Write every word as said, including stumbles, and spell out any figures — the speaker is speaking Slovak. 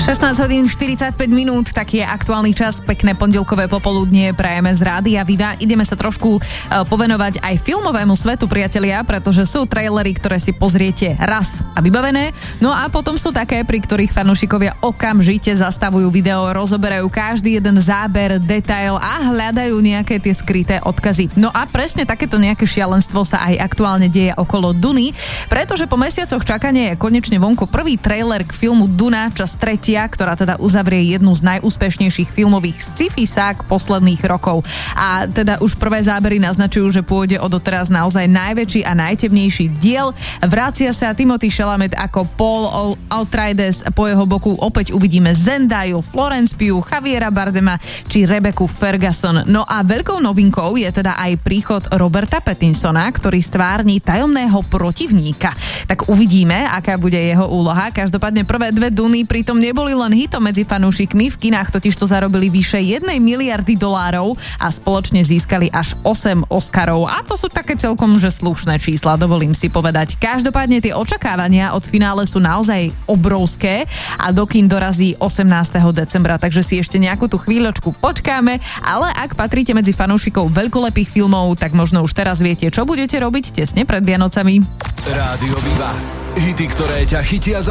šestnásť hodín štyridsaťpäť minút, tak je aktuálny čas, pekné pondelkové popoludnie prajeme z Rádia Viva. Ideme sa trošku povenovať aj filmovému svetu, priatelia, pretože sú trailery, ktoré si pozriete raz a vybavené. No a potom sú také, pri ktorých fanúšikovia okamžite zastavujú video, rozoberajú každý jeden záber, detail a hľadajú nejaké tie skryté odkazy. No a presne takéto nejaké šialenstvo sa aj aktuálne deje okolo Duny, pretože po mesiacoch čakania je konečne vonku prvý trailer k filmu Duna, časť tretia, ktorá teda uzavrie jednu z najúspešnejších filmových sci-fi sák posledných rokov. A teda už prvé zábery naznačujú, že pôjde o doteraz naozaj najväčší a najtemnejší diel. Vracia sa Timothée Chalamet ako Paul Atreides, po jeho boku opäť uvidíme Zendayu, Florence Pugh, Javiera Bardema či Rebeccu Ferguson. No a veľkou novinkou je teda aj príchod Roberta Pattinsona, ktorý stvárni tajomného protivníka. Tak uvidíme, aká bude jeho úloha. Každopádne prvé dve Duny pritom neboli len hitom medzi fanúšikmi, v kinách totižto zarobili vyše jednej miliardy dolárov a spoločne získali až osem Oscarov. A to sú také celkom že slušné čísla, dovolím si povedať. Každopádne tie očakávania od finále sú naozaj obrovské a do kín dorazí osemnásteho decembra, takže si ešte nejakú tú chvíľočku počkáme, ale ak patríte medzi fanúšikov veľkolepých filmov, tak možno už teraz viete, čo budete robiť tesne pred Vianocami. Rádio Viva. Hity, ktoré ťa chytia za